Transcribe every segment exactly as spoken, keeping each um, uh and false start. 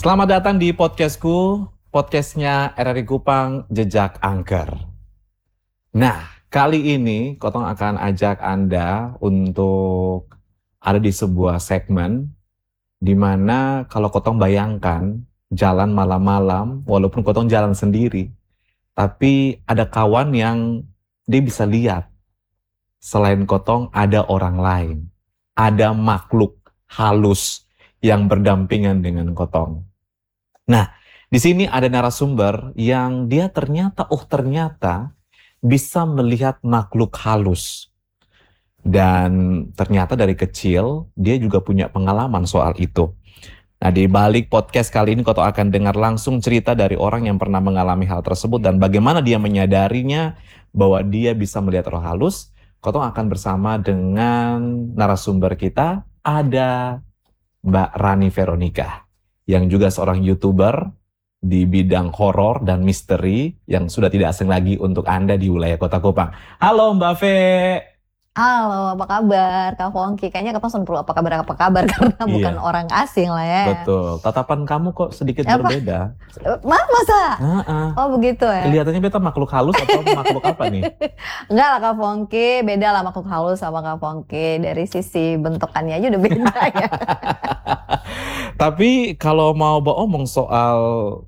Selamat datang di podcastku, podcastnya R R I Kupang Jejak Angker. Nah, kali ini Kotong akan ajak Anda untuk ada di sebuah segmen di mana kalau Kotong bayangkan jalan malam-malam, walaupun Kotong jalan sendiri, tapi ada kawan yang dia bisa lihat. Selain Kotong ada orang lain, ada makhluk halus yang berdampingan dengan Kotong. Nah, di sini ada narasumber yang dia ternyata, oh ternyata bisa melihat makhluk halus. Dan ternyata dari kecil dia juga punya pengalaman soal itu. Nah, di balik podcast kali ini Kotong akan dengar langsung cerita dari orang yang pernah mengalami hal tersebut dan bagaimana dia menyadarinya bahwa dia bisa melihat roh halus. Kotong akan bersama dengan narasumber kita, ada Mbak Rani Veronica, yang juga seorang YouTuber di bidang horor dan misteri yang sudah tidak asing lagi untuk Anda di wilayah Kota Kupang. Halo Mbak Ve. Halo, apa kabar Kak Fongki? Kayaknya Kak perlu apa kabar apa kabar karena Iya. bukan orang asing lah ya. Betul, tatapan kamu kok sedikit Apa? berbeda. Ma, masa? Heeh. Oh begitu ya? Kelihatannya beta makhluk halus atau makhluk apa nih? Enggak lah Kak Fongki, beda lah makhluk halus sama Kak Fongki. Dari sisi bentukannya aja udah beda ya. Tapi kalau mau ngomong soal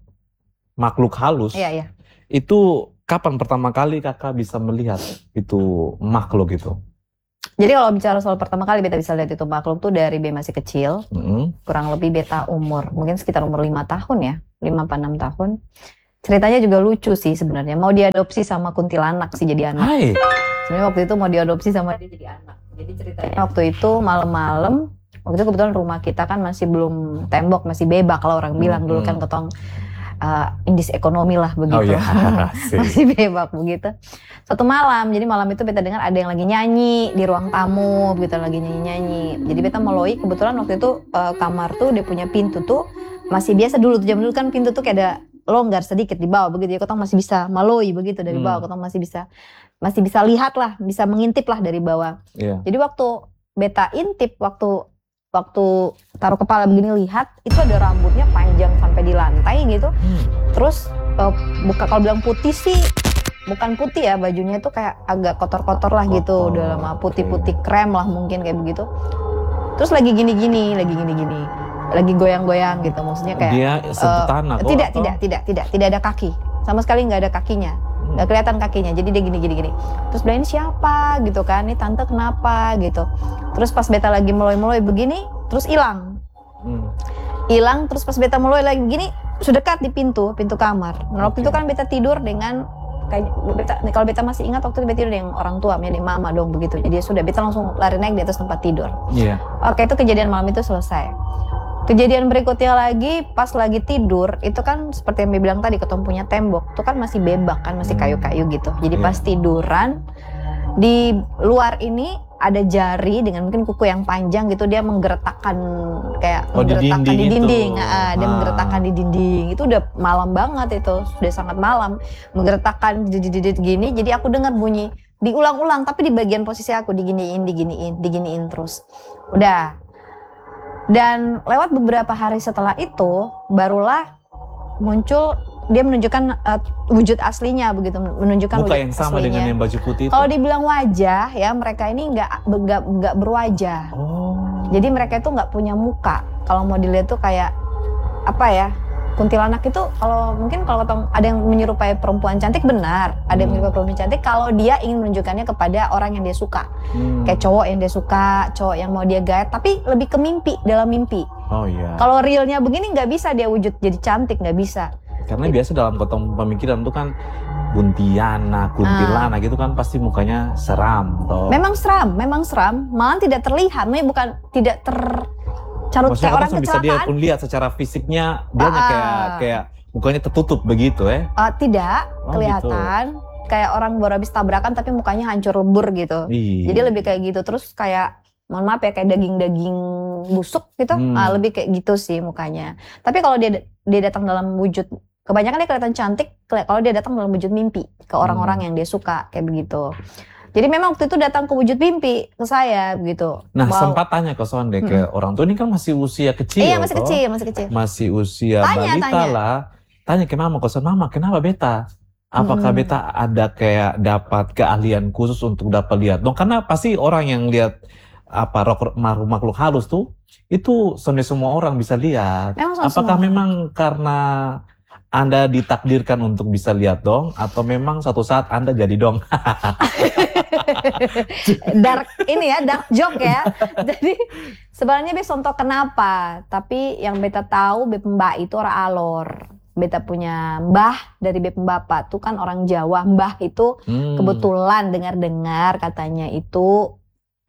makhluk halus, Iya, iya. itu kapan pertama kali kakak bisa melihat itu makhluk itu? Jadi kalau bicara soal pertama kali beta bisa lihat itu makhluk tuh dari beta masih kecil. Mm-hmm. Kurang lebih beta umur, mungkin sekitar umur lima tahun ya. lima atau enam tahun. Ceritanya juga lucu sih sebenarnya. Mau diadopsi sama kuntilanak sih jadi anak. Hai. Sebenarnya waktu itu mau diadopsi sama dia jadi anak. Jadi ceritanya waktu itu malam-malam, waktu itu kebetulan rumah kita kan masih belum tembok, masih bebak kalau orang bilang. Hmm. Dulu kan Kotong uh, indis ekonomi lah begitu. Oh iya. Masih bebak begitu. Suatu malam, jadi malam itu beta dengar ada yang lagi nyanyi di ruang tamu, begitu lagi nyanyi-nyanyi. Jadi beta meloi, kebetulan waktu itu uh, kamar tuh dia punya pintu tuh masih biasa dulu tuh, zaman dulu kan pintu tuh kayak ada longgar sedikit di bawah begitu. Jadi Kotong masih bisa meloi begitu dari bawah, Kotong masih bisa masih bisa lihat lah, bisa mengintip lah dari bawah. Yeah. Jadi waktu beta intip, waktu waktu taruh kepala begini lihat, itu ada rambutnya panjang sampai di lantai gitu. Hmm. Terus uh, buka kalau bilang putih sih bukan putih ya, bajunya tuh kayak agak kotor-kotor lah gitu, udah lama putih-putih krem lah mungkin kayak begitu. Terus lagi gini-gini, lagi gini-gini, lagi goyang-goyang gitu, maksudnya kayak dia sentuh tanah. uh, tidak, tidak, tidak, tidak, tidak ada kaki, sama sekali nggak ada kakinya, nggak kelihatan kakinya. Jadi dia gini-gini-gini. Terus bilang ini siapa gitu kan, ini tante kenapa gitu. Terus pas beta lagi meloi-meloi begini, terus hilang, hilang. Hmm. Terus pas beta meloi lagi begini, sudah dekat di pintu, pintu kamar. Nah, waktu okay. itu kan beta tidur dengan kayak beta, kalau beta masih ingat waktu itu beta tidur dengan orang tua, ya di mama dong begitu. Jadi sudah beta langsung lari naik di atas tempat tidur. Iya. Yeah. Oke, itu kejadian malam itu selesai. Kejadian berikutnya lagi pas lagi tidur itu kan seperti yang bilang tadi, Kotong punya tembok, itu kan masih bebak kan, masih kayu-kayu gitu. Jadi yeah. pas tiduran di luar ini ada jari dengan mungkin kuku yang panjang gitu, dia menggeretakkan kayak oh, menggeretakkan di dinding, di dinding. Itu. Nah, dia ah. menggeretakkan di dinding. Itu udah malam banget itu, sudah sangat malam. Menggeretakkan didit-didit gini, jadi aku dengar bunyi diulang-ulang tapi di bagian posisi aku diginiin, diginiin, diginiin terus. Udah. Dan lewat beberapa hari setelah itu barulah muncul, dia menunjukkan uh, wujud aslinya begitu, menunjukkan muka wujud yang sama aslinya. Dengan yang baju putih itu. Kalau dibilang wajah ya, mereka ini nggak nggak nggak berwajah. Oh. Jadi mereka itu nggak punya muka. Kalau mau dilihat tuh kayak apa ya? Kuntilanak itu kalau mungkin kalau ada yang menyerupai perempuan cantik, benar. Ada yang menyerupai perempuan cantik kalau dia ingin menunjukkannya kepada orang yang dia suka. Hmm. Kayak cowok yang dia suka, cowok yang mau dia gayat, tapi lebih ke mimpi, dalam mimpi. Oh iya. Kalau realnya begini nggak bisa dia wujud jadi cantik, nggak bisa. Karena biasa dalam Kotong pemikiran tuh kan kuntilanak, kuntilanak ah. gitu kan pasti mukanya seram toh. Memang seram, memang seram. Malah tidak terlihat, maksudnya bukan tidak ter carut kayak orang kecelakaan. Bisa dia pun lihat secara fisiknya dia uh, kayak kayak mukanya tertutup begitu ya? Uh, tidak, oh, kelihatan gitu. Kayak orang baru habis tabrakan tapi mukanya hancur lebur gitu. Iyi. Jadi lebih kayak gitu, terus kayak mohon maaf ya kayak daging-daging busuk gitu. Hmm. Uh, lebih kayak gitu sih mukanya. Tapi kalau dia dia datang dalam wujud, kebanyakan dia kelihatan cantik kalau dia datang dalam wujud mimpi ke orang-orang hmm. yang dia suka kayak begitu. Jadi memang waktu itu datang ke wujud mimpi ke saya gitu. Nah, Wow. sempat tanya ke Sonde ke Mm-mm. orang tua, ini kan masih usia kecil. Iya masih toh. kecil, masih kecil. Masih usia Tanya, balita tanya. lah. Tanya ke mama, ke Son, mama kenapa beta? Apakah Mm-mm. beta ada kayak dapat keahlian khusus untuk dapat lihat dong? Karena pasti orang yang lihat apa roh- makhluk makhluk halus tuh itu Sonde semua orang bisa lihat. Memang sama Apakah semua. memang karena Anda ditakdirkan untuk bisa lihat dong, atau memang suatu saat Anda jadi dong? Dark ini ya, dark joke ya. Jadi sebenarnya beta sontok kenapa? Tapi yang beta tahu beta mbak itu orang Alor. Beta punya mbah dari beta bapak tuh kan orang Jawa. Mbah itu Hmm. kebetulan dengar-dengar katanya itu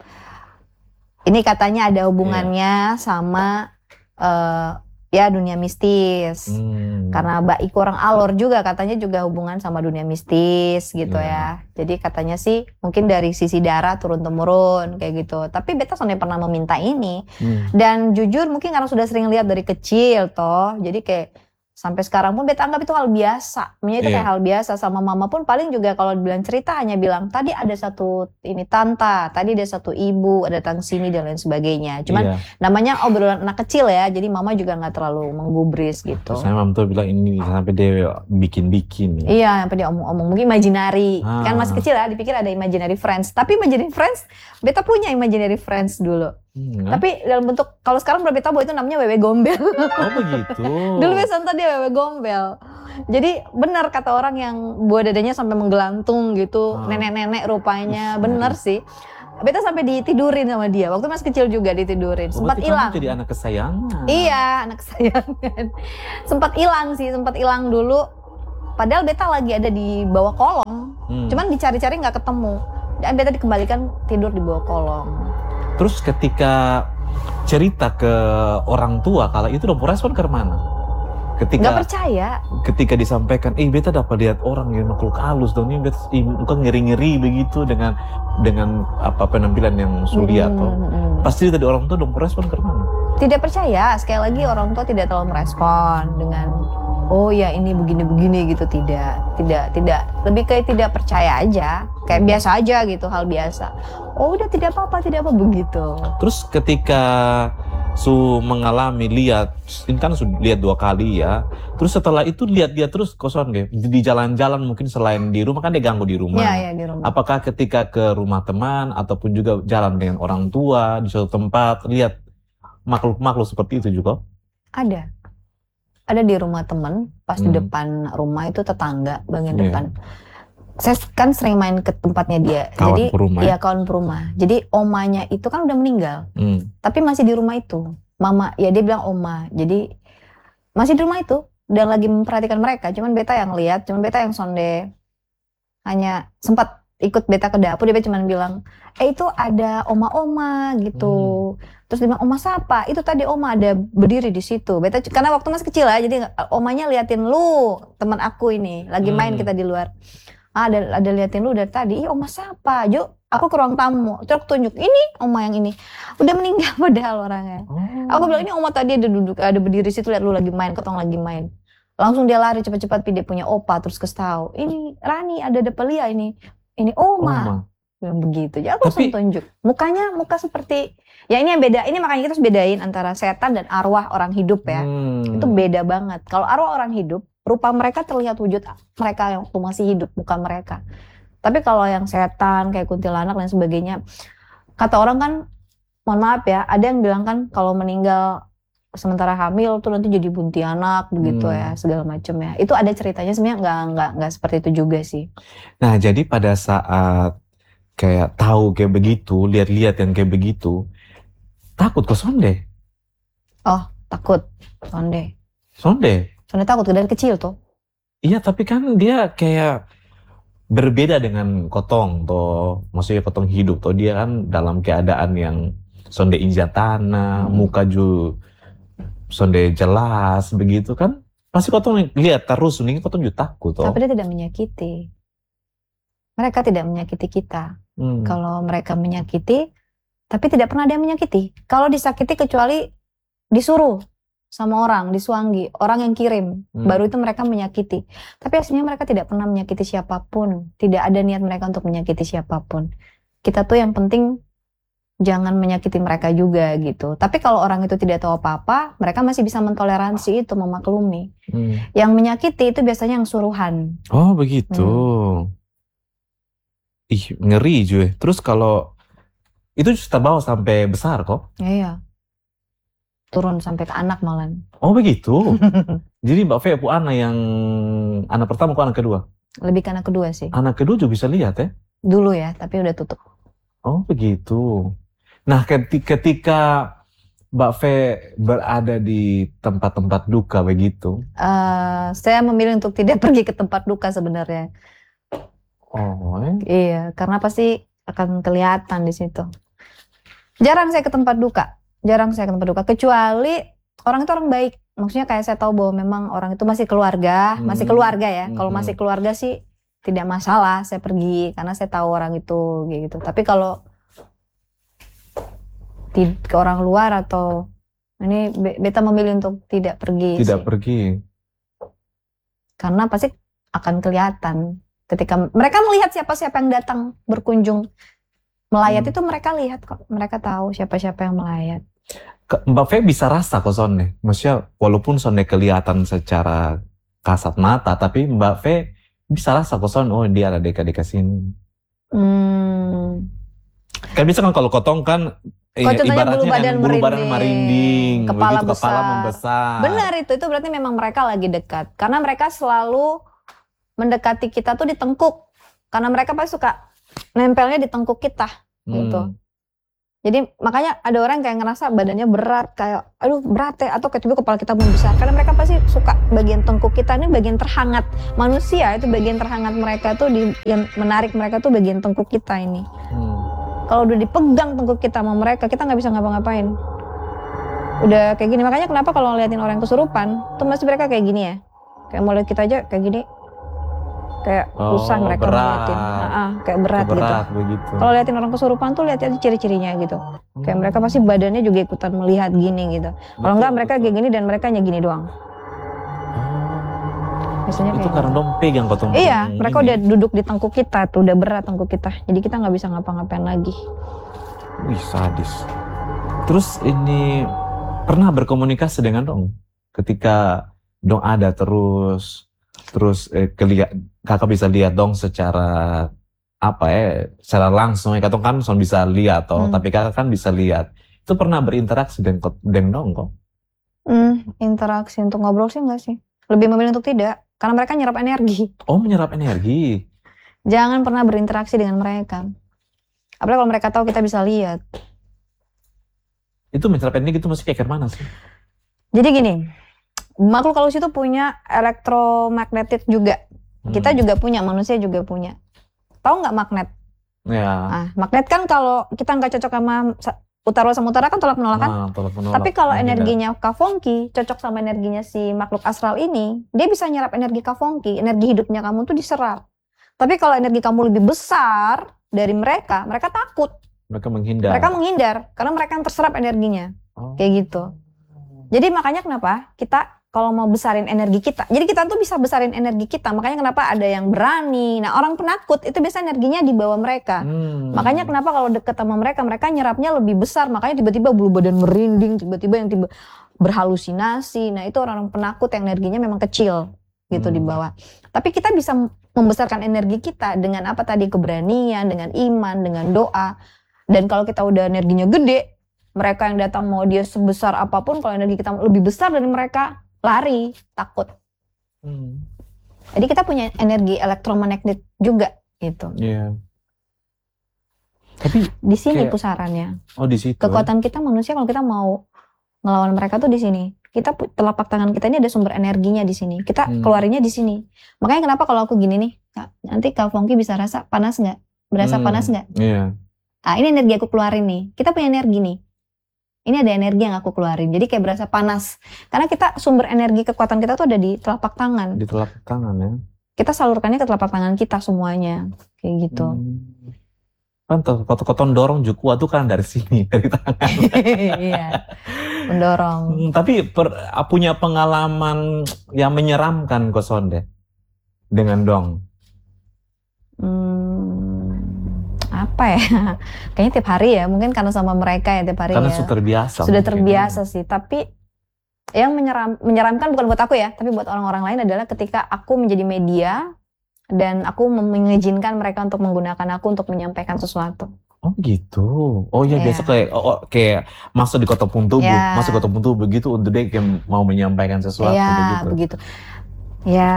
ini katanya ada hubungannya sama eh, ya dunia mistis. Hmm. Karena Mbak Iko orang Alor juga katanya juga hubungan sama dunia mistis gitu Iya. ya. Jadi katanya sih mungkin dari sisi darah turun temurun kayak gitu. Tapi beta soalnya pernah meminta ini. Hmm. Dan jujur mungkin karena sudah sering lihat dari kecil toh. Jadi kayak sampai sekarang pun beta anggap itu hal biasa. Maksudnya itu Iya. kayak hal biasa. Sama mama pun paling juga kalau dibilang cerita hanya bilang tadi ada satu ini tanta, tadi ada satu ibu, ada datang sini dan lain sebagainya. Cuman Iya. namanya obrolan anak kecil ya. Jadi mama juga nggak terlalu menggubris gitu. Terus saya mam tuh bilang ini sampai dia bikin-bikin nih. Iya, sampai dia omong-omong mungkin imaginary. Ah. Kan masih kecil ya, dipikir ada imaginary friends. Tapi imaginary friends, beta punya imaginary friends dulu. Hmm, kan? Tapi dalam bentuk kalau sekarang udah beta tahu itu namanya wewe gombel. Oh begitu. Dulu beta sontak dia wewe gombel. Jadi benar kata orang yang buah dadanya sampai menggelantung gitu, Ah. nenek-nenek rupanya. Ih, Bener sih. Beta sampai ditidurin sama dia. Waktu masih kecil juga ditidurin. Oh, Sempat berarti kamu hilang. jadi anak kesayangan. Iya, anak kesayangan. Sempat hilang sih, sempat hilang dulu. Padahal beta lagi ada di bawah kolong. Hmm. Cuman dicari-cari nggak ketemu. Dan beta dikembalikan tidur di bawah kolong. Terus ketika cerita ke orang tua kalau itu udah respon ke mana? Nggak Ketika percaya. ketika disampaikan, eh beta dapat lihat orang yang makhluk halus dong, ini beta ih, bukan ngeri-ngeri begitu dengan dengan apa penampilan yang sulia Hmm, atau hmm, hmm. pasti tadi orang tua dong respon ke mana? Tidak percaya. Sekali lagi orang tua tidak terlalu merespon dengan oh ya ini begini-begini gitu. Tidak, tidak, tidak. Lebih kayak tidak percaya aja. Kayak biasa aja gitu, hal biasa. Oh udah tidak apa-apa, tidak apa begitu. Terus ketika Su mengalami lihat, ini kan sudah lihat dua kali ya. Terus setelah itu lihat-lihat terus kosong deh di jalan-jalan mungkin selain di rumah kan dia ganggu di rumah. Iya, iya di rumah. Apakah ketika ke rumah teman ataupun juga jalan dengan orang tua di suatu tempat lihat makhluk-makhluk seperti itu juga? Ada. Ada di rumah temen, pas di Hmm. depan rumah itu tetangga bagian Iya. depan. Saya kan sering main ke tempatnya dia. Kawan Jadi perumah. iya kawan perumah. Jadi omanya itu kan udah meninggal, Hmm. tapi masih di rumah itu. Mama, ya dia bilang oma. Jadi masih di rumah itu dan lagi memperhatikan mereka. Cuman beta yang lihat, cuman beta yang sonde. Hanya sempat ikut beta ke dapur, dia cuman bilang, eh itu ada oma-oma gitu. Terus dia bilang, oma siapa? Itu tadi oma ada berdiri di situ. Beta karena waktu masih kecil ya, jadi omanya liatin lu, teman aku ini, lagi main Hmm. kita di luar. Ah, ada ada liatin lu dari tadi. Ih, oma siapa? Yuk, aku ke ruang tamu. Terus aku tunjuk, ini oma yang ini. Udah meninggal padahal orangnya. Oh. Aku bilang, ini oma tadi ada duduk, ada berdiri situ, lihat lu lagi main, ketong lagi main. Langsung dia lari cepat-cepat, dia punya opa, terus kasih tahu, ini Rani ada Depelia ini. Ini oma. Oma. Bilang begitu. Jadi aku langsung Tapi- tunjuk. Mukanya muka seperti, ya ini yang beda. Ini makanya kita harus bedain antara setan dan arwah orang hidup ya. Hmm. Itu beda banget. Kalau arwah orang hidup, rupa mereka terlihat wujud mereka yang waktu masih hidup, bukan mereka. Tapi kalau yang setan, kayak kuntilanak dan sebagainya, kata orang kan, mohon maaf ya, ada yang bilang kan kalau meninggal sementara hamil tuh nanti jadi buntianak begitu Hmm. ya, segala macam ya. Itu ada ceritanya, sebenarnya nggak nggak nggak seperti itu juga sih. Nah, jadi pada saat kayak tahu kayak begitu, lihat-lihat yang kayak begitu, takut ke Sonde. Takut, sonde. Sonde. Sonde takut dari kecil tuh. Iya, tapi kan dia kayak berbeda dengan Kotong toh. Maksudnya Kotong hidup toh, dia kan dalam keadaan yang Sonde injak tanah, Hmm. muka ju Sonde jelas begitu kan. Pasti Kotong lihat terus, ini Kotong juga takut toh. Tapi dia tidak menyakiti. Mereka tidak menyakiti kita. Hmm. Kalau mereka menyakiti, tapi tidak pernah ada yang menyakiti. Kalau disakiti kecuali disuruh. sama orang di Suanggi, orang yang kirim, Hmm. baru itu mereka menyakiti. Tapi aslinya mereka tidak pernah menyakiti siapapun, tidak ada niat mereka untuk menyakiti siapapun. Kita tuh yang penting jangan menyakiti mereka juga gitu. Tapi kalau orang itu tidak tahu apa-apa, mereka masih bisa mentoleransi itu, memaklumi. Hmm. Yang menyakiti itu biasanya yang suruhan. Oh begitu. Hmm. Ih ngeri cuy. Terus kalau itu kita bawa sampai besar kok. Ya, iya. Turun sampai ke anak malah. Oh begitu. Jadi Mbak Fe pu anak yang anak pertama kok anak kedua? Lebih ke anak kedua sih. Anak kedua juga bisa lihat ya? Dulu ya, tapi udah tutup. Oh begitu. Nah ketika, ketika Mbak Fe berada di tempat-tempat duka begitu. Uh, saya memilih untuk tidak pergi ke tempat duka sebenarnya. Oh eh. Iya, karena pasti akan kelihatan di situ. Jarang saya ke tempat duka, jarang saya ke tempat duka. Kecuali orang itu orang baik. Maksudnya kayak saya tahu bahwa memang orang itu masih keluarga, Hmm. masih keluarga ya. Kalau Hmm. masih keluarga sih tidak masalah saya pergi karena saya tahu orang itu gitu. Tapi kalau di, ke orang luar atau ini beta memilih untuk tidak pergi. Tidak sih. pergi. Karena pasti akan kelihatan ketika mereka melihat siapa-siapa yang datang berkunjung melayat Hmm. itu mereka lihat kok, mereka tahu siapa-siapa yang melayat. Ke- Mbak Fe bisa rasa kok sonne. Maksudnya walaupun sonne kelihatan secara kasat mata, tapi Mbak Fe bisa rasa kok son, oh dia ada dekat-dekat sini. Hmm. Kan bisa kan kalau kotong kan eh, Kalau contohnya ibaratnya bulu badan kan bulu badan merinding, merinding, kepala begitu, kepala besar. membesar. Benar itu, itu berarti memang mereka lagi dekat. Karena mereka selalu mendekati kita tuh di tengkuk. Karena mereka pasti suka nempelnya di tengkuk kita gitu. Hmm. Jadi makanya ada orang kayak ngerasa badannya berat, kayak aduh berat ya, atau kayak tiba kepala kita membesar. Karena mereka pasti suka bagian tengkuk kita ini bagian terhangat. Manusia itu bagian terhangat mereka tuh di, yang menarik mereka tuh bagian tengkuk kita ini. Hmm. Kalau udah dipegang tengkuk kita sama mereka, kita nggak bisa ngapa-ngapain. Udah kayak gini, makanya kenapa kalau ngeliatin orang kesurupan, tuh masih mereka kayak gini ya. Kayak mau lihat kita aja kayak gini. Kayak Oh, susah mereka berat. ngeliatin. Nah, kayak berat, Berat gitu. begitu. Kalau liatin orang kesurupan tuh lihat aja ciri-cirinya gitu. Kayak Hmm. mereka pasti badannya juga ikutan melihat gini gitu. Kalau Betul, enggak mereka betul. kayak gini dan mereka hanya gini doang. Biasanya Itu kayak karena dong pegang kotong. iya, mereka udah duduk di tengkuk kita tuh, udah berat tengkuk kita. Jadi kita nggak bisa ngapa-ngapain lagi. Wih sadis. Terus ini pernah berkomunikasi dengan dong ketika dong ada terus terus eh, kelihat kakak bisa lihat dong secara apa ya secara langsung ya katong kan son bisa lihat toh Hmm. tapi kakak kan bisa lihat itu pernah berinteraksi dengan dengan dong kok. Hmm, interaksi untuk ngobrol sih enggak sih. Lebih memilih untuk tidak, karena mereka nyerap energi. Oh menyerap energi. Jangan pernah berinteraksi dengan mereka. Apalagi kalau mereka tahu kita bisa lihat. Itu menyerap energi itu mesti kayak mana sih? Jadi gini, makhluk halus itu punya elektromagnetik juga. Hmm. Kita juga punya, manusia juga punya. Tahu nggak magnet? Ya. Nah, magnet kan kalau kita nggak cocok sama sa- utara sama utara kan tolak menolak kan? Nah, tolak menolak. Tapi kalau Nah, energinya Kafonki cocok sama energinya si makhluk astral ini, dia bisa nyerap energi Kafonki, energi hidupnya kamu tuh diserap. Tapi kalau energi kamu lebih besar dari mereka, mereka takut, mereka menghindar. mereka menghindar karena mereka yang terserap energinya, Oh. kayak gitu. Jadi makanya kenapa kita kalau mau besarin energi kita, jadi kita tuh bisa besarin energi kita. Makanya kenapa ada yang berani. Nah orang penakut itu biasa energinya di bawah mereka. Hmm. Makanya kenapa kalau deket sama mereka, mereka nyerapnya lebih besar. Makanya tiba-tiba bulu badan merinding, tiba-tiba yang tiba berhalusinasi. Nah itu orang-orang penakut yang energinya memang kecil gitu Hmm. di bawah. Tapi kita bisa membesarkan energi kita dengan apa tadi, keberanian, dengan iman, dengan doa. Dan kalau kita udah energinya gede, mereka yang datang mau dia sebesar apapun, kalau energi kita lebih besar dari mereka, lari, takut. Hmm. Jadi kita punya energi elektromagnetik juga gitu. Iya. Tapi Di sini Kayak- pusarannya. oh di situ. Kekuatan kita manusia kalau kita mau ngelawan mereka tuh di sini. Kita pu- telapak tangan kita ini ada sumber energinya di sini. Kita Hmm. keluarinnya di sini. Makanya kenapa kalau aku gini nih, Kak, nanti Kak Fongki bisa rasa panas nggak? Berasa Hmm. panas nggak? Iya. Ah ini energi aku keluarin nih. Kita punya energi nih. Ini ada energi yang aku keluarin. Jadi kayak berasa panas. Karena kita sumber energi kekuatan kita tuh ada di telapak tangan. Di telapak tangan ya. Kita salurkannya ke telapak tangan kita semuanya. Kayak gitu. Hmm. Kan koton-koton dorong juku tuh kan dari sini dari tangan. Iya. mendorong. Hmm, tapi per, punya pengalaman yang menyeramkan Ko Sonde dengan dong? Hmm, apa ya? Kayaknya tiap hari ya, mungkin karena sama mereka ya tiap hari Karena ya. sudah terbiasa. Sudah mungkin. terbiasa sih, tapi yang menyeram, menyeramkan bukan buat aku ya, tapi buat orang-orang lain adalah ketika aku menjadi media dan aku mengizinkan mereka untuk menggunakan aku untuk menyampaikan sesuatu. Oh gitu. Oh iya, Iya. biasa kayak oh, oh, kayak masuk di kotak tubuh, Iya. masuk kotak tubuh begitu untuk dia kayak mau menyampaikan sesuatu Iya, begitu. begitu. Ya.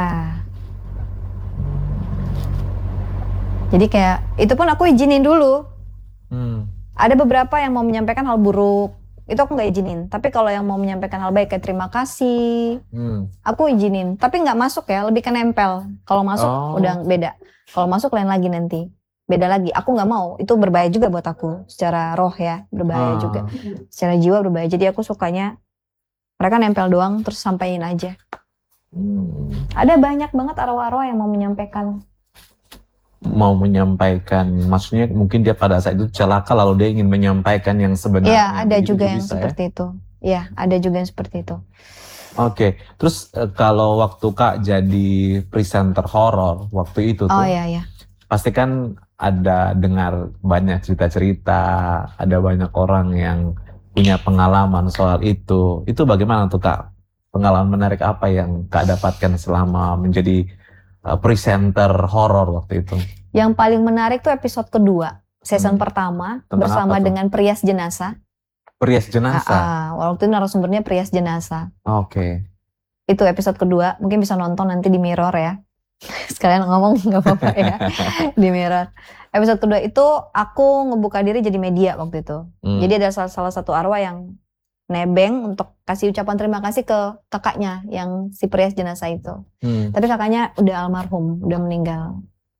Jadi kayak itu pun aku izinin dulu. Hmm. Ada beberapa yang mau menyampaikan hal buruk, itu aku nggak izinin. Tapi kalau yang mau menyampaikan hal baik kayak terima kasih, Hmm. aku izinin. Tapi nggak masuk ya, lebih ke nempel. Kalau masuk Oh. udah beda. Kalau masuk lain lagi nanti. Beda lagi. Aku nggak mau. Itu berbahaya juga buat aku. Secara roh ya, berbahaya Ah. juga. Secara jiwa berbahaya. Jadi aku sukanya mereka nempel doang terus sampaikan aja. Hmm. Ada banyak banget arwah-arwah yang mau menyampaikan. Mau menyampaikan, maksudnya mungkin dia pada saat itu celaka lalu dia ingin menyampaikan yang sebenarnya. Iya, ada Begitu juga yang bisa, seperti itu. Iya, ada juga yang seperti itu. Oke, terus eh, kalau waktu Kak jadi presenter horor waktu itu tuh, Oh iya, iya. pasti kan ada dengar banyak cerita-cerita, ada banyak orang yang punya pengalaman soal itu. Itu bagaimana tuh Kak? Pengalaman menarik apa yang Kak dapatkan selama menjadi uh, presenter horor waktu itu? Yang paling menarik tuh episode kedua, season Hmm. pertama Tentang bersama apa tuh? dengan perias jenazah. Perias jenazah. Ah, ah, waktu itu narasumbernya perias jenazah. Oke. Itu episode kedua, mungkin bisa nonton nanti di Mirror ya. Sekalian ngomong nggak apa-apa ya, di Mirror. Episode kedua itu aku ngebuka diri jadi media waktu itu. Hmm. Jadi ada salah, salah satu arwah yang nebeng untuk kasih ucapan terima kasih ke kakaknya yang si perias jenazah itu. Hmm. Tapi kakaknya udah almarhum, udah meninggal.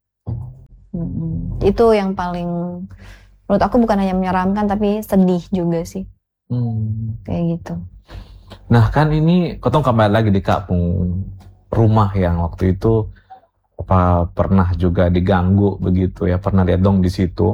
Hmm. Itu yang paling menurut aku bukan hanya menyeramkan tapi sedih juga sih. Hmm. Kayak gitu. Nah kan ini Kotong kembali lagi di kampung rumah yang waktu itu apa pernah juga diganggu begitu ya, pernah lihat dong di situ.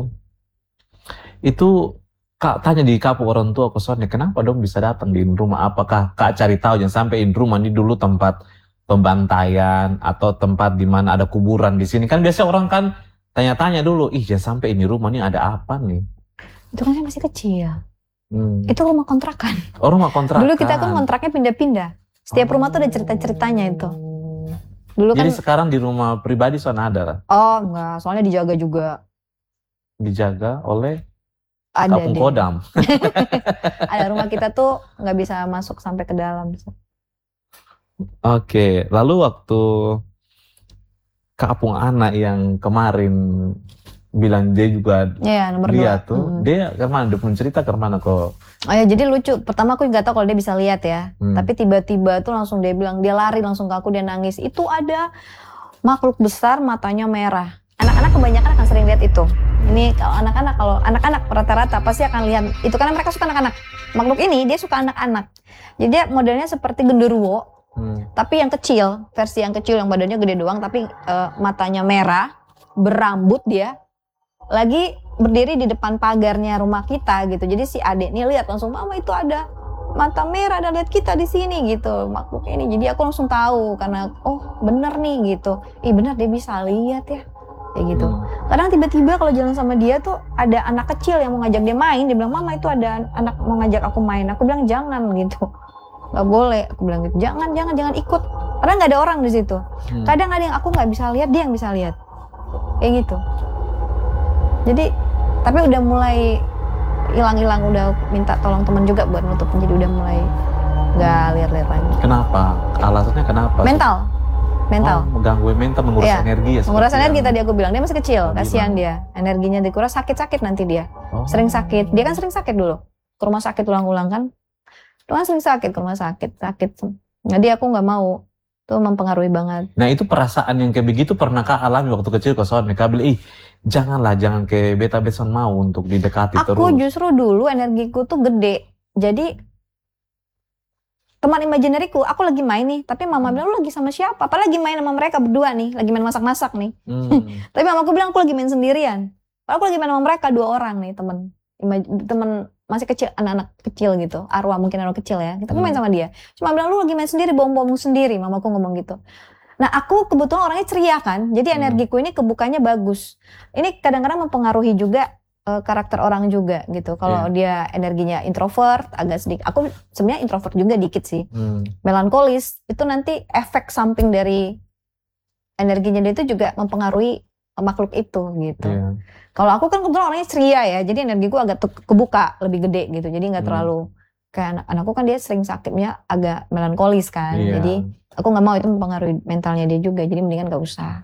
Itu Kak tanya di kampung orang tua Ko Sonde, kenapa dong bisa datang di rumah? Apakah Kak cari tahu jangan sampai in rumah ini dulu tempat pembantaian atau tempat di mana ada kuburan di sini? Kan biasa orang kan tanya-tanya dulu, ih jangan sampai ini rumah ini ada apa nih? Itu kan masih kecil. Hmm. Itu rumah kontrakan. Oh, rumah kontrakan. Dulu kita kan kontraknya pindah-pindah. Setiap rumah tuh ada cerita-ceritanya itu. Dulu kan. Jadi sekarang di rumah pribadi sana ada lah? Oh enggak, soalnya dijaga juga. Dijaga oleh Ada Kampung deh. Kodam. Ada rumah kita tuh nggak bisa masuk sampai ke dalam. Oke, lalu waktu Kampung Anak yang kemarin bilang dia juga Iya, nomor dia dua. tuh, Mm-mm. dia kemana? Dia pun cerita kemana kok? Oh ya, jadi lucu. Pertama aku nggak tahu kalau dia bisa lihat ya. Hmm. Tapi tiba-tiba tuh langsung dia bilang, dia lari langsung ke aku, dia nangis. Itu ada makhluk besar, matanya merah. Anak-anak kebanyakan akan sering lihat itu. Ini kalau anak-anak, kalau anak-anak rata-rata pasti akan lihat itu karena mereka suka anak-anak. Makhluk ini dia suka anak-anak. Jadi dia modelnya seperti genderuwo, Hmm. tapi yang kecil, versi yang kecil yang badannya gede doang, tapi eh, matanya merah, berambut dia, lagi berdiri di depan pagarnya rumah kita gitu. Jadi si adik nih lihat langsung, mama itu ada mata merah, ada lihat kita di sini gitu, makhluk ini. Jadi aku langsung tahu karena oh bener nih gitu, ih bener dia bisa lihat ya. Kayak gitu. Hmm. Kadang tiba-tiba kalau jalan sama dia tuh ada anak kecil yang mau ngajak dia main, dia bilang mama itu ada anak mau ngajak aku main, aku bilang jangan gitu, nggak boleh, aku bilang gitu, jangan jangan jangan ikut, karena nggak ada orang di situ. Hmm. Kadang ada yang aku nggak bisa lihat, dia yang bisa lihat, kayak gitu. Jadi tapi udah mulai hilang-hilang, udah minta tolong teman juga buat nutup, jadi udah mulai nggak lihat-lihat lagi. Kenapa? Alasannya kenapa? Mental, mental. Oh, mengganggu mental, menguras Iya, energi ya. Menguras seperti energi yang- tadi aku bilang, dia masih kecil, Gimana? kasihan dia. Energinya dikuras, sakit-sakit nanti dia. Oh. Sering sakit, dia kan sering sakit dulu. Ke rumah sakit ulang-ulang kan. Dia kan sering sakit ke rumah sakit, sakit. Jadi aku nggak mau, itu mempengaruhi banget. Nah itu perasaan yang kayak begitu pernah Kak alami waktu kecil Ko Sonde? Kak bilang, ih janganlah, jangan kayak beta beson mau untuk didekati Aku terus. justru dulu energiku tuh gede. Jadi teman imagineriku, aku lagi main nih, tapi mama bilang lu lagi sama siapa? Padahal lagi main sama mereka berdua nih, lagi main masak-masak nih. Hmm. Tapi mamaku bilang aku lagi main sendirian. Padahal aku lagi main sama mereka dua orang nih, temen Imaj- temen masih kecil, anak-anak kecil gitu, arwah mungkin arwah kecil ya, kita main Hmm. sama dia. Cuma bilang lu lagi main sendiri, bom-bom sendiri, mamaku ngomong gitu. Nah aku kebetulan orangnya ceria kan, jadi Hmm. energiku ini kebukanya bagus. Ini kadang-kadang mempengaruhi juga eh, karakter orang juga gitu. Kalau dia energinya introvert, agak sedikit. Aku sebenarnya introvert juga dikit sih. Hmm. Melankolis itu nanti efek samping dari energinya dia itu juga mempengaruhi makhluk itu gitu. Iya. Kalau aku kan kebetulan orangnya ceria ya, jadi energiku agak te- kebuka, lebih gede gitu. Jadi nggak Hmm. terlalu kayak anak anakku kan dia sering sakitnya agak melankolis kan. Iya. Jadi aku nggak mau itu mempengaruhi mentalnya dia juga. Jadi mendingan gak usah.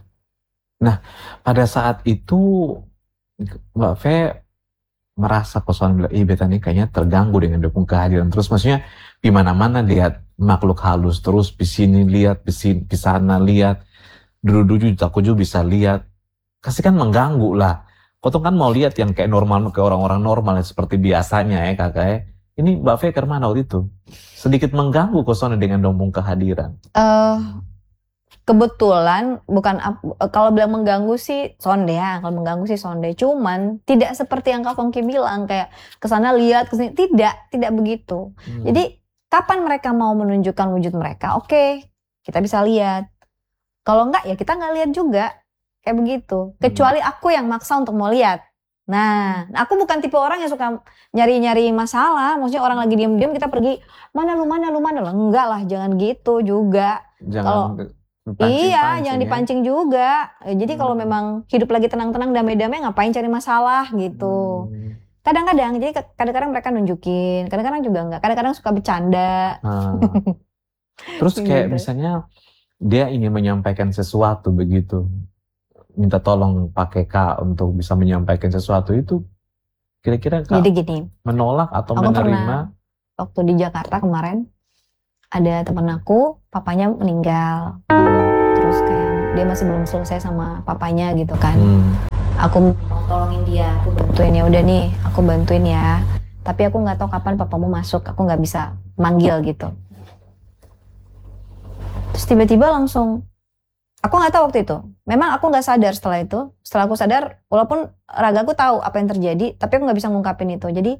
Pada saat itu Mbak Fe merasa persoalan bilang, ih beta nih kayaknya terganggu dengan dukung kehadiran terus. Maksudnya di mana-mana lihat makhluk halus terus, di sini lihat, di sini, di sana lihat, dulu-dulu aku juga bisa lihat. Kasih kan mengganggu lah. Kau tuh kan mau lihat yang kayak normal, kayak orang-orang normal seperti biasanya ya kakak ya. Ini Mbak Fe kemana waktu itu? Sedikit mengganggu kosongnya dengan dompung kehadiran. eh Kebetulan bukan ap- kalau bilang mengganggu sih sonde ya, kalau mengganggu sih sonde. Cuman tidak seperti yang Kak Fongki bilang kayak kesana lihat kesini, tidak, tidak begitu. Hmm. Jadi kapan mereka mau menunjukkan wujud mereka, oke kita bisa lihat. Kalau enggak ya kita nggak lihat juga, kayak begitu. Kecuali aku yang maksa untuk mau lihat. Nah, aku bukan tipe orang yang suka nyari-nyari masalah. Maksudnya orang lagi diam-diam kita pergi mana lu mana lu mana lah, enggak lah, jangan gitu juga. Jangan Iya, jangan dipancing juga. Eh, Jadi kalau Hmm. memang hidup lagi tenang-tenang, damai-damai, ngapain cari masalah gitu. Hmm. Kadang-kadang, jadi ke- kadang-kadang mereka nunjukin, kadang-kadang juga enggak. Kadang-kadang suka bercanda. Ah. Terus kayak Gitu. misalnya dia ingin menyampaikan sesuatu begitu, minta tolong pakai K untuk bisa menyampaikan sesuatu itu, kira-kira Kak Jadi gini, menolak atau aku menerima? pernah waktu di Jakarta kemarin, ada temen aku, papanya meninggal. Terus kayak dia masih belum selesai sama papanya gitu kan. Hmm. Aku mau tolongin dia, aku bantuin ya udah nih, aku bantuin ya. Tapi aku nggak tahu kapan papamu masuk, aku nggak bisa manggil gitu. Terus tiba-tiba langsung, aku nggak tahu waktu itu. Memang aku nggak sadar setelah itu. Setelah aku sadar, walaupun ragaku tahu apa yang terjadi, tapi aku nggak bisa ngungkapin itu. Jadi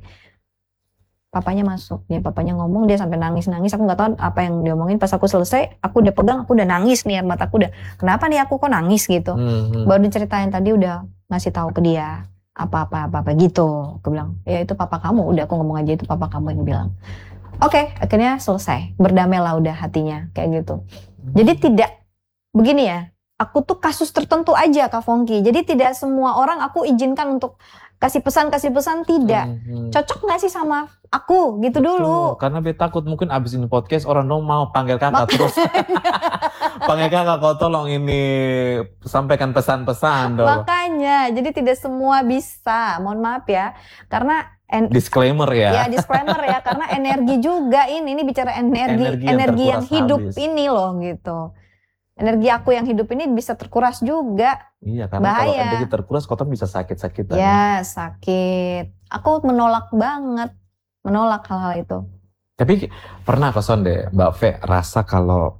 papanya masuk, dia papanya ngomong, dia sampai nangis-nangis. Aku nggak tahu apa yang dia omongin. Pas aku selesai, aku udah pegang, aku udah nangis nih, air mataku udah. Kenapa nih aku kok nangis gitu? Hmm, hmm. Baru diceritain tadi udah ngasih tahu ke dia apa-apa apa-apa gitu. Aku bilang, ya itu papa kamu. Udah aku ngomong aja itu papa kamu yang bilang. Oke, akhirnya selesai. Berdamailah udah hatinya kayak gitu. Jadi tidak begini ya. Aku tuh kasus tertentu aja Kak Fongki. Jadi tidak semua orang aku izinkan untuk kasih pesan kasih pesan tidak. Hmm, hmm. Cocok nggak sih sama aku gitu Betul, dulu. karena beta takut mungkin abis ini podcast orang dong mau panggil kakak terus. Panggil kakak, kau tolong ini sampaikan pesan-pesan dong. Makanya, jadi tidak semua bisa. Mohon maaf ya, karena en- Disclaimer ya. ya disclaimer ya, karena energi juga ini, ini bicara energi, Energi yang energi yang, terkuras hidup habis. ini loh gitu. Energi aku yang hidup ini bisa terkuras juga. Iya, karena kalau Bahaya. energi terkuras kau tuh bisa sakit-sakitan. Ya sakit. Aku menolak banget, menolak hal-hal itu. Tapi pernah kosan deh Mbak Fe rasa kalau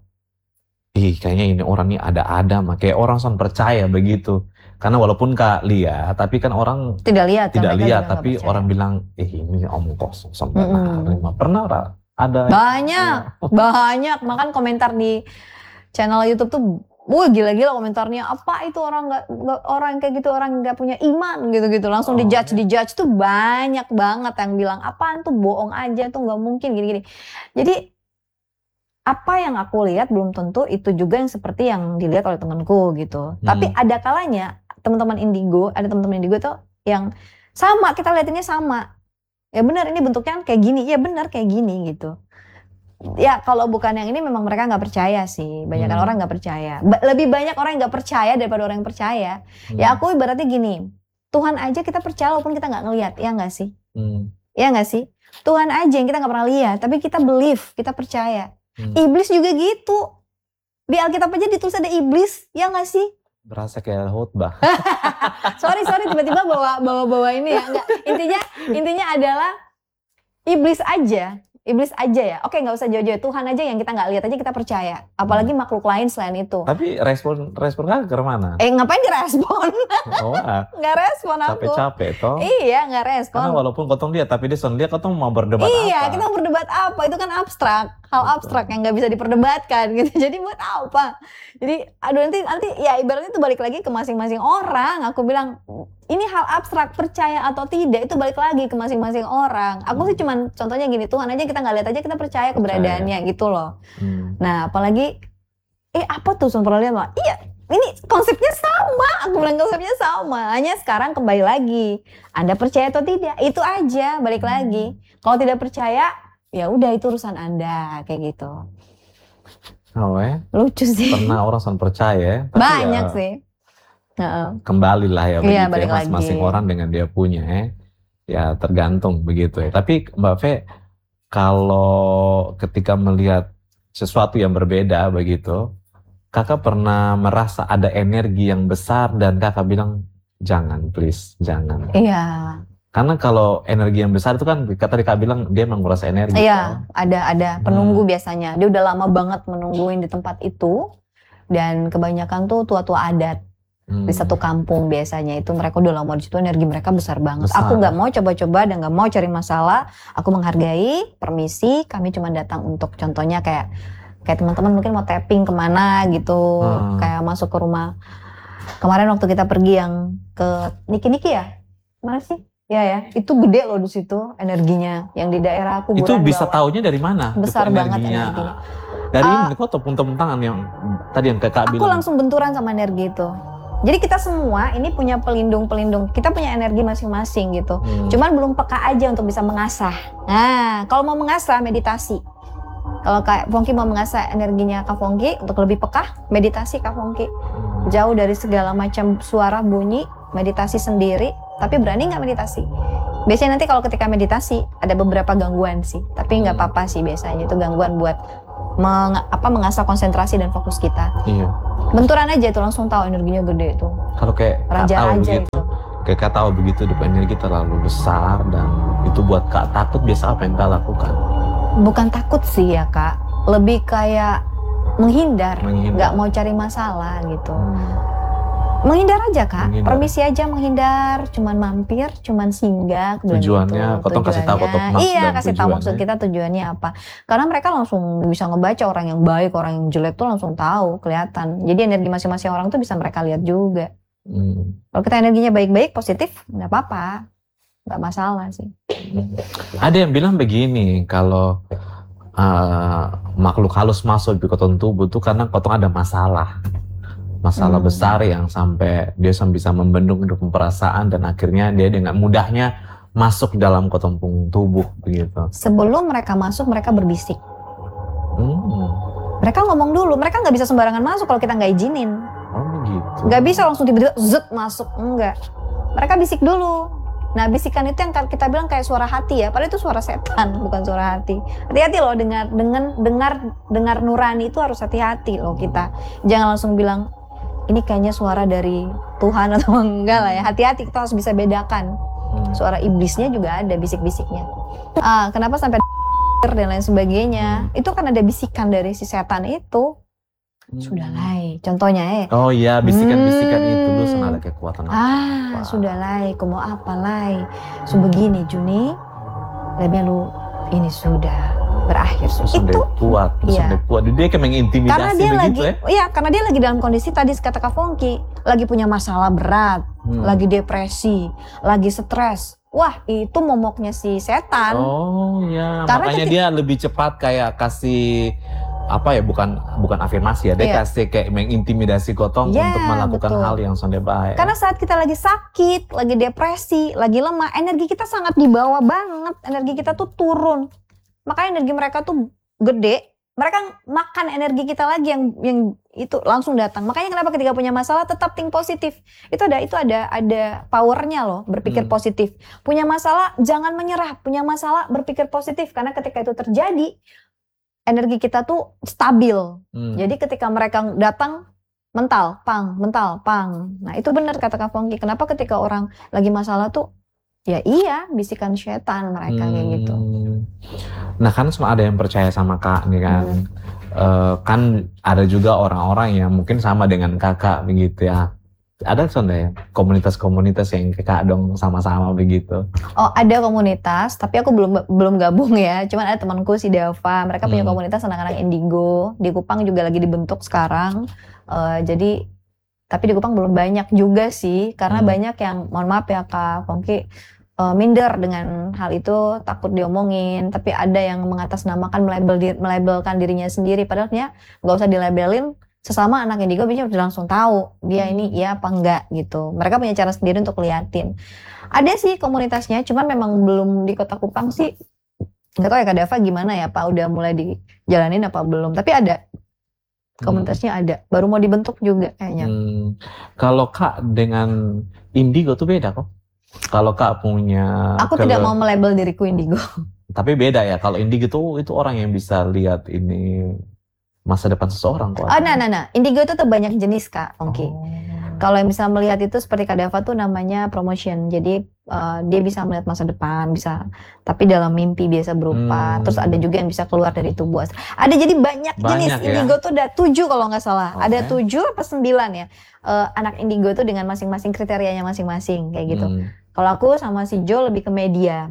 ih kayaknya ini orang nih ada-ada mah kayak orang son percaya begitu. Karena walaupun Kak lihat, tapi kan orang Tidak lihat. kan, tidak mereka lihat, juga nggak tapi percaya. orang bilang, eh ini omong kosong sampai Mm-mm. nerima. Pernah Ra? Ada? Banyak, banyak. Makan komentar di channel YouTube tuh, wah gila-gila komentarnya. Apa itu orang nggak nggak- orang kayak gitu orang nggak punya iman gitu-gitu. Langsung Oh, dijudge, ya. dijudge tuh banyak banget yang bilang apaan tuh bohong aja tuh nggak mungkin gini-gini. Jadi apa yang aku lihat belum tentu itu juga yang seperti yang dilihat oleh temanku gitu. Hmm. Tapi ada kalanya teman-teman indigo, ada teman-teman indigo tuh yang sama, kita liatinnya sama. Ya benar ini bentuknya kayak gini, ya benar kayak gini gitu. Ya kalau bukan yang ini memang mereka nggak percaya sih, banyak Hmm. orang nggak percaya. Ba- lebih banyak orang yang nggak percaya daripada orang yang percaya. Hmm. Ya aku ibaratnya gini, Tuhan aja kita percaya walaupun kita nggak ngelihat, ya nggak sih? Hmm. Ya nggak sih? Tuhan aja yang kita nggak pernah lihat, tapi kita believe, kita percaya. Hmm. Iblis juga gitu. Di Alkitab aja ditulis ada iblis, ya nggak sih? Berasa kayak khotbah. Sorry sorry tiba-tiba bawa bawa bawa ini ya. Nggak. Intinya intinya adalah iblis aja iblis aja ya. Oke, nggak usah jauh-jauh, Tuhan aja yang kita nggak lihat aja kita percaya. Apalagi makhluk lain selain itu. Tapi respon respon kakak ke mana? Eh ngapain direspon? Oh, ah, Nggak respon aku. capek-capek toh. Iya, nggak respon. Karena walaupun kotong lihat, tapi dia son lihat kotong mau berdebat Iya, apa? kita mau berdebat apa? Itu kan abstrak, hal Betul. abstrak yang nggak bisa diperdebatkan gitu. Jadi buat apa? Jadi, aduh nanti nanti ya ibaratnya itu balik lagi ke masing-masing orang. Aku bilang ini hal abstrak, percaya atau tidak itu balik lagi ke masing-masing orang. Aku sih cuman contohnya gini, Tuhan aja kita nggak lihat aja kita percaya keberadaannya gitu loh. Hmm. Nah, apalagi eh apa tuh Sun pernah lihat Mbak? Iya, ini konsepnya sama. Aku bilang konsepnya sama. Hanya sekarang kembali lagi. Anda percaya atau tidak? Itu aja, balik lagi. Kalau tidak percaya, ya udah itu urusan Anda kayak gitu. Oh, eh. Lucu sih. Pernah orang son percaya. Tapi Banyak ya, sih. Heeh. kembali lah ya Iya, begitu ya, balik masing-masing lagi. orang dengan dia punya ya. Ya tergantung begitu ya. Tapi Mbak Fe, kalau ketika melihat sesuatu yang berbeda begitu, kakak pernah merasa ada energi yang besar dan kakak bilang jangan please, jangan. Iya. Karena kalau energi yang besar itu kan kata kak bilang dia menguras energi. Iya, ada ada penunggu Hmm. biasanya. Dia udah lama banget menungguin di tempat itu. Dan kebanyakan tuh tua-tua adat. Hmm. Di satu kampung biasanya itu mereka udah lama di situ, energi mereka besar banget. Besar. Aku nggak mau coba-coba dan nggak mau cari masalah. Aku menghargai, permisi. Kami cuma datang untuk contohnya kayak kayak teman-teman mungkin mau tapping kemana gitu, Hmm. kayak masuk ke rumah. Kemarin waktu kita pergi yang ke Niki Niki ya, mana sih? Ya ya, itu gede loh di situ energinya. Yang di daerah aku Itu Buran bisa bawah. taunya dari mana? Besar Itu banget energinya. Dari Ah. ini kok tepung tangan yang tadi yang kakak Aku bilang. langsung benturan sama energi itu. Jadi kita semua ini punya pelindung-pelindung. Kita punya energi masing-masing gitu. Hmm. Cuman belum peka aja untuk bisa mengasah. Nah, kalau mau mengasah meditasi. Kalau Kak Fongki mau mengasah energinya Kak Fongki untuk lebih peka, meditasi Kak Fongki. Hmm. Jauh dari segala macam suara bunyi, meditasi sendiri. Tapi berani nggak meditasi? Biasanya nanti kalau ketika meditasi ada beberapa gangguan sih. Tapi nggak apa-apa sih biasanya itu gangguan buat meng, apa mengasah konsentrasi dan fokus kita. Iya. Benturan aja itu langsung tahu energinya gede itu. Kalau kayak kak Raja tahu aja begitu, itu. kayak kak tahu begitu di energi terlalu besar dan itu buat kak takut, biasa apa yang kak lakukan? Bukan takut sih ya Kak, lebih kayak menghindar, Menghindar. nggak mau cari masalah gitu. Hmm. Menghindar aja Kak, Menghindar. permisi aja menghindar, cuman mampir, cuman singgah. aku bilang Tujuannya, gitu. potong kasih tahu potong maksud Iya, dan kasih tahu tujuannya. maksud kita tujuannya apa. Karena mereka langsung bisa ngebaca orang yang baik, orang yang jelek tuh langsung tahu, kelihatan. Jadi energi masing-masing orang tuh bisa mereka lihat juga. Hmm. Kalau kita energinya baik-baik, positif, nggak apa-apa, nggak masalah sih. Ada yang bilang begini, kalau uh, makhluk halus masuk di kotong tubuh tuh karena kotong ada masalah. Masalah Hmm. besar yang sampai dia sam- bisa membendung hidup perasaan dan akhirnya dia dengan mudahnya masuk dalam kotong tubuh begitu. Sebelum mereka masuk, mereka berbisik. Hmm. Mereka ngomong dulu, mereka nggak bisa sembarangan masuk kalau kita nggak izinin. Oh begitu. Nggak bisa langsung tiba-tiba zut masuk, enggak. Mereka bisik dulu. Nah bisikan itu yang kita bilang kayak suara hati ya, padahal itu suara setan, bukan suara hati. Hati-hati loh dengar dengan dengar dengar nurani itu harus hati-hati loh kita. Jangan langsung bilang ini kayaknya suara dari Tuhan atau enggak lah ya. Hati-hati, kita harus bisa bedakan. Hmm. Suara iblisnya juga ada, bisik-bisiknya. Ah, kenapa sampai dan lain sebagainya? Itu kan ada bisikan dari si setan itu. Sudahlah, contohnya eh. Oh iya, bisikan-bisikan Hmm. itu lu sana ada kekuatan apa? Ah, sudahlah, kau mau apa lai? So begini Juni, lebih lu ini sudah berakhir. So, Terus sampai itu kuat, terus iya. sampai kuat. Dia kayak mengintimidasi karena dia begitu lagi, ya? iya karena dia lagi dalam kondisi tadi kata Kak Fongki, lagi punya masalah berat, Hmm. lagi depresi, lagi stres. Wah, itu momoknya si setan. Oh ya, Karena makanya ketika- dia lebih cepat kayak kasih apa ya, bukan bukan afirmasi ya, dia Iya. kasih kayak mengintimidasi kotong Iya, untuk melakukan betul. hal yang sonde bahaya. Karena saat kita lagi sakit, lagi depresi, lagi lemah, energi kita sangat di bawah banget. Energi kita tuh turun. Makanya energi mereka tuh gede. Mereka makan energi kita lagi yang yang itu langsung datang. Makanya kenapa ketika punya masalah tetap think positif. Itu ada itu ada ada powernya loh, berpikir Hmm. positif. Punya masalah jangan menyerah. Punya masalah berpikir positif karena ketika itu terjadi energi kita tuh stabil. Hmm. Jadi ketika mereka datang mental, pang, mental, pang. Nah itu benar kata Kak Fongki. Kenapa ketika orang lagi masalah tuh, ya iya bisikan setan mereka kayak gitu. Hmm. Nah kan semua ada yang percaya sama Kak nih kan. Hmm. Uh, kan ada juga orang-orang yang mungkin sama dengan Kakak begitu ya. Ada contohnya komunitas-komunitas yang kayak Kak dong sama-sama begitu. Oh ada komunitas, tapi aku belum belum gabung ya. Cuman ada temanku si Dava, mereka punya Hmm. komunitas anak-anak indigo. Di Kupang juga lagi dibentuk sekarang. Uh, jadi tapi di Kupang belum banyak juga sih, karena Hmm. banyak yang mohon maaf ya Kak Pongki uh, minder dengan hal itu, takut diomongin. Tapi ada yang mengatasnamakan melabel di- melabelkan dirinya sendiri, padahal nggak usah dilabelin. Sesama anak indigo bisa udah langsung tahu dia ini iya apa enggak gitu. Mereka punya cara sendiri untuk liatin. Ada sih komunitasnya, cuman memang belum di Kota Kupang sih. Nggak tahu ya Kak Dava gimana ya Pak, udah mulai dijalanin apa belum. Tapi ada, komunitasnya ada. Baru mau dibentuk juga kayaknya. Hmm. Kalau Kak dengan indigo tuh beda kok. Kalau Kak punya Aku kele- tidak mau melabel diriku indigo. Tapi beda ya, kalau indigo tuh itu orang yang bisa lihat ini masa depan seseorang kok. Oh nah nah nah, indigo itu tuh banyak jenis Kak Pongki. Oh. Kalau yang bisa melihat itu seperti Kak Dava tuh namanya promotion. Jadi uh, dia bisa melihat masa depan, bisa tapi dalam mimpi biasa berupa. Hmm. Terus ada juga yang bisa keluar dari tubuh. Ada jadi banyak, jenis. Banyak ya? Indigo tuh ada tujuh kalau nggak salah. Oke. Ada tujuh apa sembilan ya. Uh, anak indigo tuh dengan masing-masing kriterianya masing-masing kayak gitu. Hmm. Kalau aku sama si Jo lebih ke media.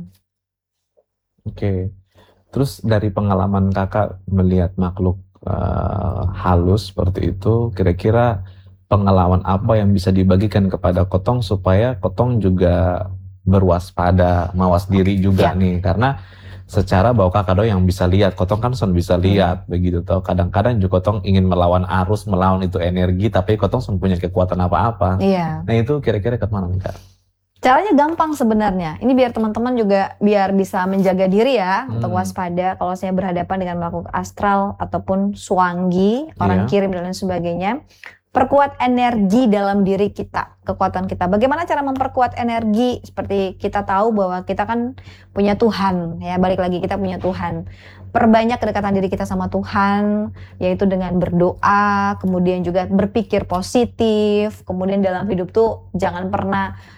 Oke. Terus dari pengalaman Kakak melihat makhluk uh, halus seperti itu, kira-kira pengalaman apa yang bisa dibagikan kepada Kotong supaya Kotong juga berwaspada, mawas diri juga Ya. nih, karena secara bahwa Kakak do yang bisa lihat, Kotong kan son bisa lihat begitu toh. Kadang-kadang juga Kotong ingin melawan arus, melawan itu energi, tapi Kotong son punya kekuatan apa-apa. Iya. Nah itu kira-kira kemana nih Kak? Caranya gampang sebenarnya. Ini biar teman-teman juga biar bisa menjaga diri ya Hmm. untuk waspada kalau saya berhadapan dengan makhluk astral ataupun swangi, orang Iya. kirim dan lain sebagainya. Perkuat energi dalam diri kita, kekuatan kita. Bagaimana cara memperkuat energi? Seperti kita tahu bahwa kita kan punya Tuhan, ya balik lagi kita punya Tuhan. Perbanyak kedekatan diri kita sama Tuhan, yaitu dengan berdoa, kemudian juga berpikir positif, kemudian dalam hidup tuh jangan pernah